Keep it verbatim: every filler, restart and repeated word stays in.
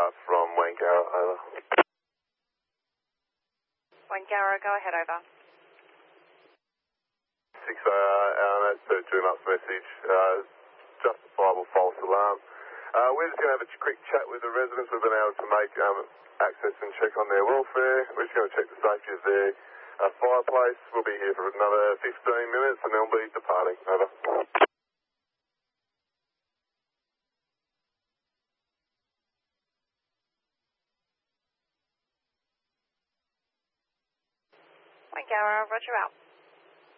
from Wangara, over. Wangara, go ahead, over. six A R, uh, that's uh, June Up's message, uh, justifiable false alarm. Uh, we're just going to have a quick chat with the residents. We've been able to make um, access and check on their welfare. We're just going to check the safety of their uh, fireplace. We'll be here for another fifteen minutes and then we'll be departing. Over. Wangara, roger out.